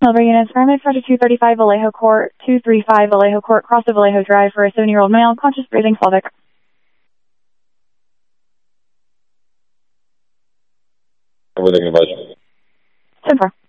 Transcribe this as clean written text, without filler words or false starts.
Silver units, paramedics for 235 Vallejo Court, 235 Vallejo Court, cross of Vallejo Drive for a 7-year-old male, conscious breathing, Slavic. Everything advice. 10-4.